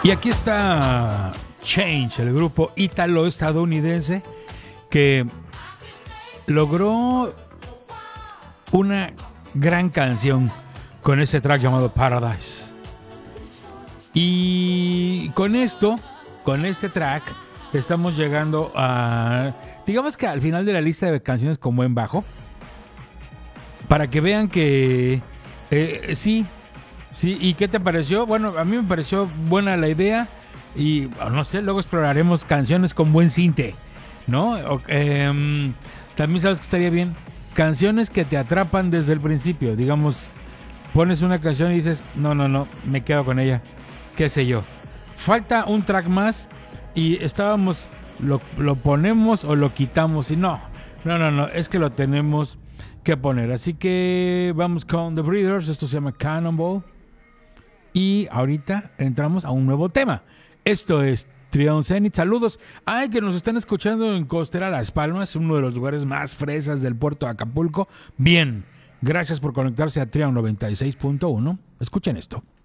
Y aquí está Change, el grupo ítalo-estadounidense que logró una gran canción con ese track llamado Paradise. Y con esto, con este track, estamos llegando a, digamos que al final de la lista de canciones con buen bajo, para que vean que sí. ¿Y qué te pareció? Bueno, a mí me pareció buena la idea y no sé, luego exploraremos canciones con buen cinte, ¿no? También sabes que estaría bien canciones que te atrapan desde el principio, digamos, pones una canción y dices, no, me quedo con ella, qué sé yo. Falta un track más y estábamos, lo ponemos o lo quitamos y no, es que lo tenemos que poner. Así que vamos con The Breeders, esto se llama Cannonball. Y ahorita entramos a un nuevo tema. Esto es Trion Zenith. Saludos. Ay, que nos están escuchando en Costera Las Palmas, uno de los lugares más fresas del puerto de Acapulco. Bien, gracias por conectarse a Trion 96.1. Escuchen esto.